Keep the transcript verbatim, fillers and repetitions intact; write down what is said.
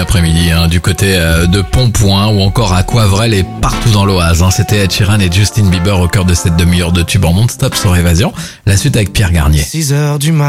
après-midi hein, du côté euh, de Pontpoint ou encore à Coivrel et partout dans l'Oise. Hein. C'était Ed Sheeran et Justin Bieber au cœur de cette demi-heure de tube en non-stop sur Évasion. La suite avec Pierre Garnier. six heures du matin.